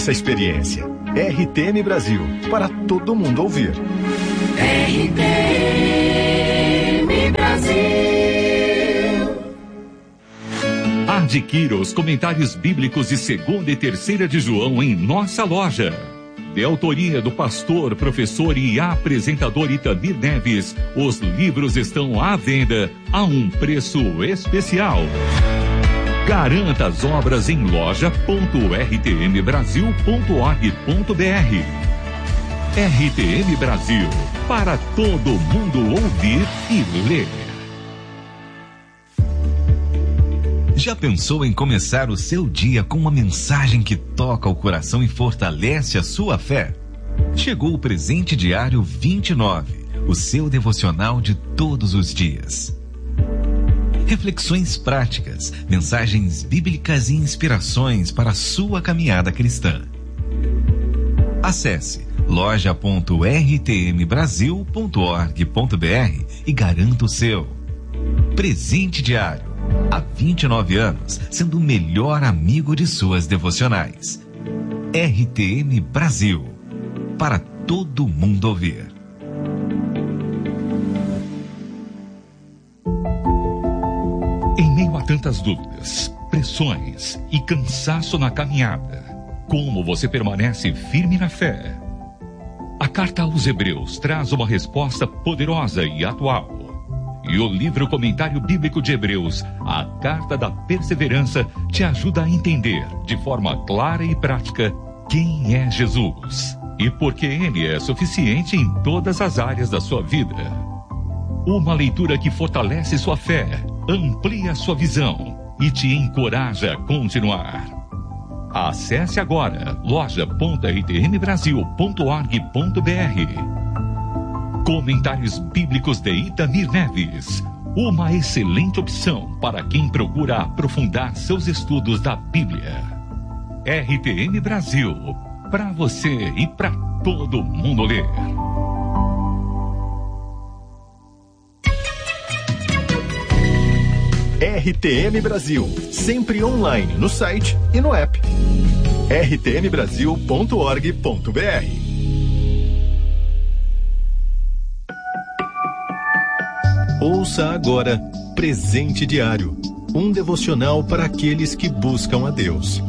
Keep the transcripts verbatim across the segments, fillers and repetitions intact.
essa experiência. R T M Brasil, para todo mundo ouvir. R T M Brasil. Adquira os comentários bíblicos de segunda e terceira de João em nossa loja. De autoria do pastor, professor e apresentador Itamir Neves, os livros estão à venda a um preço especial. Garanta as obras em loja ponto r t m brasil ponto org ponto b r. R T M Brasil, para todo mundo ouvir e ler. Já pensou em começar o seu dia com uma mensagem que toca o coração e fortalece a sua fé? Chegou o Presente Diário vinte e nove, o seu devocional de todos os dias. Reflexões práticas, mensagens bíblicas e inspirações para a sua caminhada cristã. Acesse loja ponto r t m brasil ponto org ponto b r e garanta o seu. Presente Diário. Há vinte e nove anos, sendo o melhor amigo de suas devocionais. R T M Brasil, para todo mundo ouvir. Em meio a tantas dúvidas, pressões e cansaço na caminhada, como você permanece firme na fé? A carta aos Hebreus traz uma resposta poderosa e atual. E o livro Comentário Bíblico de Hebreus, a Carta da Perseverança, te ajuda a entender, de forma clara e prática, quem é Jesus e por que ele é suficiente em todas as áreas da sua vida. Uma leitura que fortalece sua fé, amplia sua visão e te encoraja a continuar. Acesse agora loja ponto r t m brasil ponto org ponto b r. Comentários Bíblicos de Itamir Neves, uma excelente opção para quem procura aprofundar seus estudos da Bíblia. R T M Brasil, para você e para todo mundo ler. R T M Brasil, sempre online no site e no app. r t m brasil ponto org ponto b r. Ouça agora Presente Diário, um devocional para aqueles que buscam a Deus.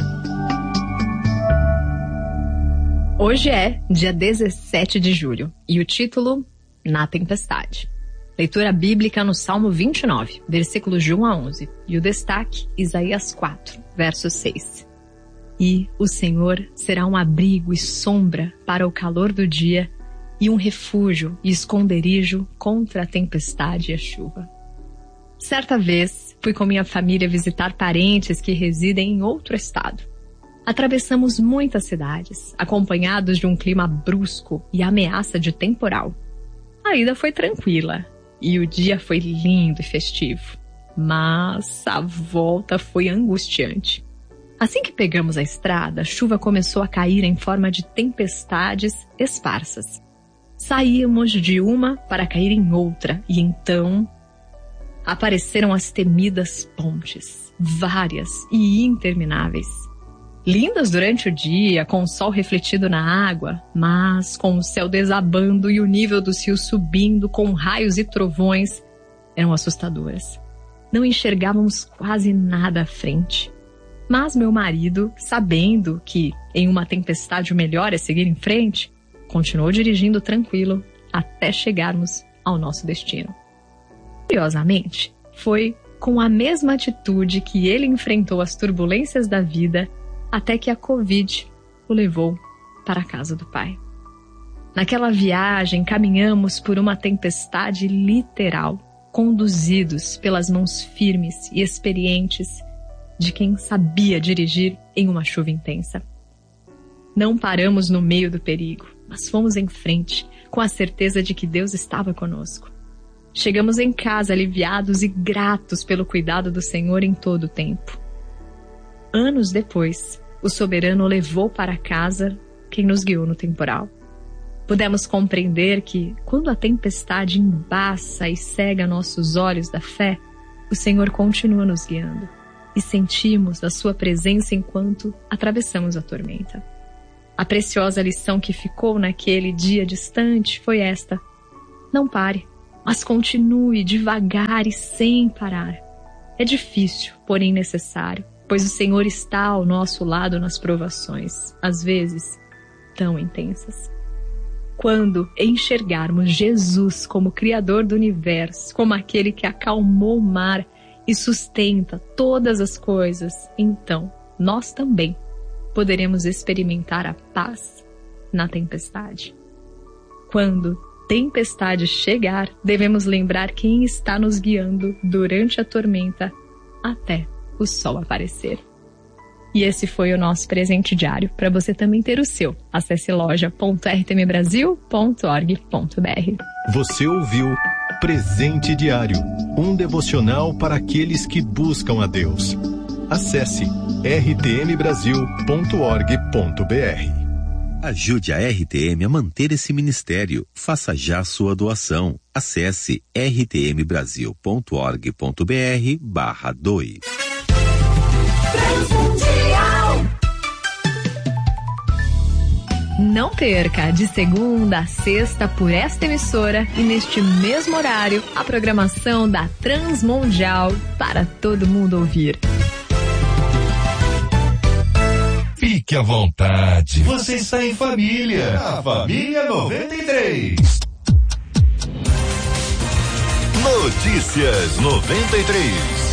Hoje é dia dezessete de julho e o título, Na Tempestade. Leitura bíblica no Salmo vinte e nove, versículos de um a onze, e o destaque, Isaías quatro, verso seis. E o Senhor será um abrigo e sombra para o calor do dia, e um refúgio e esconderijo contra a tempestade e a chuva. Certa vez, fui com minha família visitar parentes que residem em outro estado. Atravessamos muitas cidades, acompanhados de um clima brusco e ameaça de temporal. A ida foi tranquila, e o dia foi lindo e festivo. Mas a volta foi angustiante. Assim que pegamos a estrada, a chuva começou a cair em forma de tempestades esparsas. Saímos de uma para cair em outra, e então apareceram as temidas pontes, várias e intermináveis. Lindas durante o dia, com o sol refletido na água, mas com o céu desabando e o nível dos rios subindo com raios e trovões, eram assustadoras. Não enxergávamos quase nada à frente. Mas meu marido, sabendo que em uma tempestade o melhor é seguir em frente, continuou dirigindo tranquilo até chegarmos ao nosso destino. Curiosamente, foi com a mesma atitude que ele enfrentou as turbulências da vida até que a Covid o levou para a casa do Pai. Naquela viagem, caminhamos por uma tempestade literal, conduzidos pelas mãos firmes e experientes de quem sabia dirigir em uma chuva intensa. Não paramos no meio do perigo, mas fomos em frente, com a certeza de que Deus estava conosco. Chegamos em casa aliviados e gratos pelo cuidado do Senhor em todo o tempo. Anos depois, o soberano levou para casa quem nos guiou no temporal. Pudemos compreender que, quando a tempestade embaça e cega nossos olhos da fé, o Senhor continua nos guiando, e sentimos a sua presença enquanto atravessamos a tormenta. A preciosa lição que ficou naquele dia distante foi esta: não pare, mas continue devagar e sem parar. É difícil, porém necessário, pois o Senhor está ao nosso lado nas provações, às vezes tão intensas. Quando enxergarmos Jesus como Criador do universo, como aquele que acalmou o mar e sustenta todas as coisas, então nós também poderemos experimentar a paz na tempestade. Quando tempestade chegar, devemos lembrar quem está nos guiando durante a tormenta até o sol aparecer. E esse foi o nosso presente diário, para você também ter o seu. Acesse loja ponto r t m brasil ponto org ponto b r. Você ouviu Presente Diário, um devocional para aqueles que buscam a Deus. Acesse r t m brasil ponto org ponto b r. Ajude a R T M a manter esse ministério. Faça já sua doação. Acesse r t m brasil ponto org ponto b r barra doe. Não perca, de segunda a sexta, por esta emissora e neste mesmo horário, a programação da Transmundial para todo mundo ouvir. Fique à vontade. Você está em família. A Família noventa e três. Notícias noventa e três.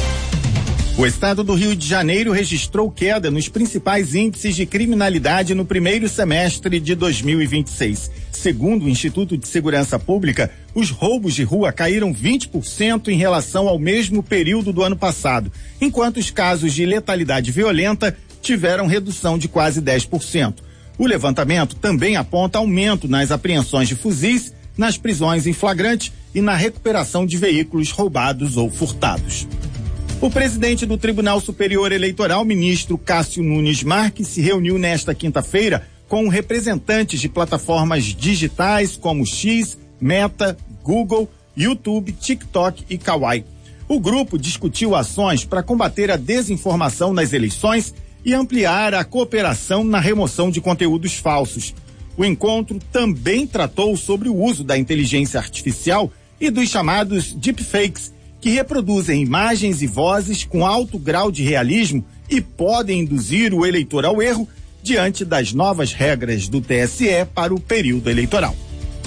O estado do Rio de Janeiro registrou queda nos principais índices de criminalidade no primeiro semestre de dois mil e vinte e seis. Segundo o Instituto de Segurança Pública, os roubos de rua caíram vinte por cento em relação ao mesmo período do ano passado, enquanto os casos de letalidade violenta tiveram redução de quase dez por cento. O levantamento também aponta aumento nas apreensões de fuzis, nas prisões em flagrante e na recuperação de veículos roubados ou furtados. O presidente do Tribunal Superior Eleitoral, ministro Cássio Nunes Marques, se reuniu nesta quinta-feira com representantes de plataformas digitais como X, Meta, Google, YouTube, TikTok e Kawaii. O grupo discutiu ações para combater a desinformação nas eleições e ampliar a cooperação na remoção de conteúdos falsos. O encontro também tratou sobre o uso da inteligência artificial e dos chamados deepfakes, que reproduzem imagens e vozes com alto grau de realismo e podem induzir o eleitor ao erro diante das novas regras do T S E para o período eleitoral.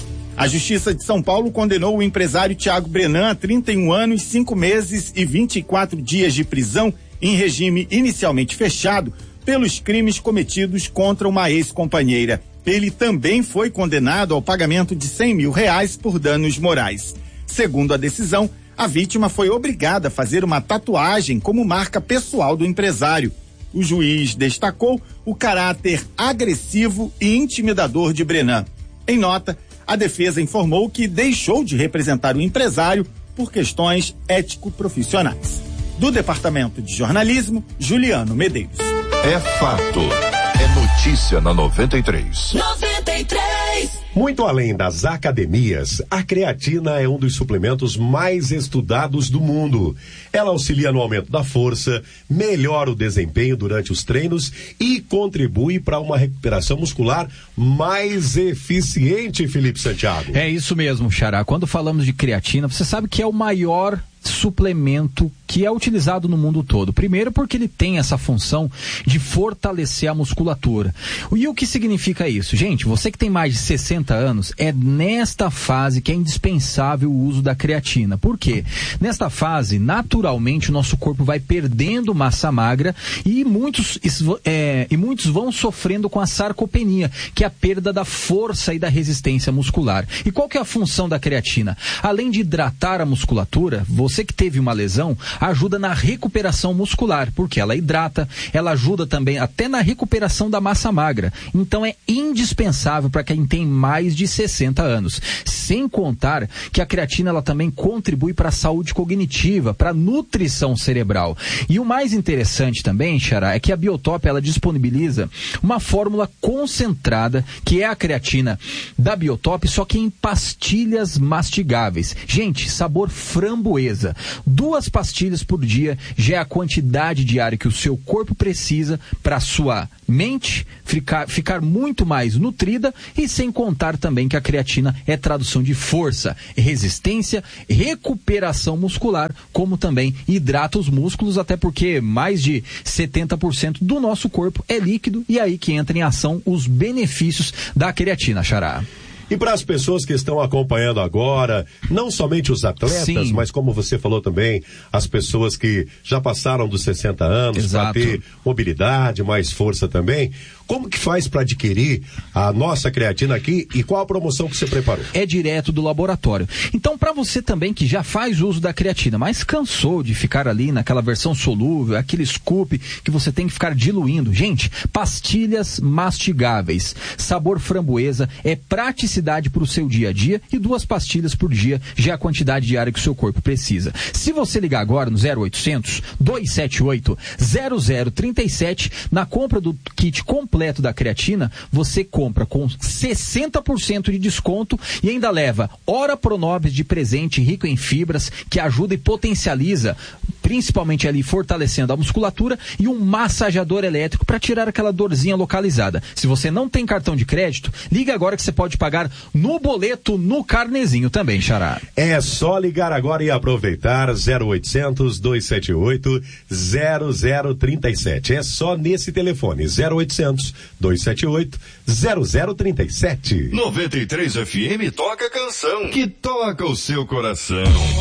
A Justiça de São Paulo condenou o empresário Thiago Brenan a trinta e um anos, cinco meses e vinte e quatro dias de prisão em regime inicialmente fechado pelos crimes cometidos contra uma ex-companheira. Ele também foi condenado ao pagamento de cem mil reais por danos morais. Segundo a decisão, a vítima foi obrigada a fazer uma tatuagem como marca pessoal do empresário. O juiz destacou o caráter agressivo e intimidador de Brenan. Em nota, a defesa informou que deixou de representar o empresário por questões ético-profissionais. Do Departamento de Jornalismo, Juliano Medeiros. É fato. É notícia na noventa e três. noventa e três. Muito além das academias, a creatina é um dos suplementos mais estudados do mundo. Ela auxilia no aumento da força, melhora o desempenho durante os treinos e contribui para uma recuperação muscular mais eficiente, Felipe Santiago. É isso mesmo, Xará. Quando falamos de creatina, você sabe que é o maior suplemento que é utilizado no mundo todo. Primeiro porque ele tem essa função de fortalecer a musculatura. E o que significa isso? Gente, você que tem mais de sessenta anos, é nesta fase que é indispensável o uso da creatina. Por quê? Nesta fase, naturalmente, o nosso corpo vai perdendo massa magra e muitos, é, e muitos vão sofrendo com a sarcopenia, que é a perda da força e da resistência muscular. E qual que é a função da creatina? Além de hidratar a musculatura, você que teve uma lesão, ajuda na recuperação muscular, porque ela hidrata, ela ajuda também até na recuperação da massa magra. Então é indispensável para quem tem mais de sessenta anos. Sem contar que a creatina ela também contribui para a saúde cognitiva, para a nutrição cerebral. E o mais interessante também, Xará, é que a Biotop ela disponibiliza uma fórmula concentrada, que é a creatina da Biotop, só que em pastilhas mastigáveis. Gente, sabor framboesa. precisa. Duas pastilhas por dia já é a quantidade diária que o seu corpo precisa para sua mente ficar, ficar muito mais nutrida, e sem contar também que a creatina é tradução de força, resistência, recuperação muscular, como também hidrata os músculos, até porque mais de setenta por cento do nosso corpo é líquido, e aí que entra em ação os benefícios da creatina, Xará. E para as pessoas que estão acompanhando agora, não somente os atletas, Sim. mas como você falou também, as pessoas que já passaram dos sessenta anos para ter mobilidade, mais força também, como que faz para adquirir a nossa creatina aqui e qual a promoção que você preparou? É direto do laboratório. Então, para você também que já faz uso da creatina, mas cansou de ficar ali naquela versão solúvel, aquele scoop que você tem que ficar diluindo, gente, pastilhas mastigáveis, sabor framboesa, é praticidade para o seu dia a dia, e duas pastilhas por dia já é a quantidade diária que o seu corpo precisa. Se você ligar agora no zero oitocentos, dois sete oito, zero zero três sete, na compra do kit completo da creatina, você compra com sessenta por cento de desconto e ainda leva Ora Pronobis de presente, rico em fibras, que ajuda e potencializa, principalmente ali fortalecendo a musculatura, e um massageador elétrico para tirar aquela dorzinha localizada. Se você não tem cartão de crédito, liga agora que você pode pagar no boleto, no carnezinho também, Xará. É só ligar agora e aproveitar zero oitocentos, dois sete oito, zero zero três sete. É só nesse telefone, zero oitocentos, dois sete oito, zero zero três sete. noventa e três F M toca a canção que toca o seu coração.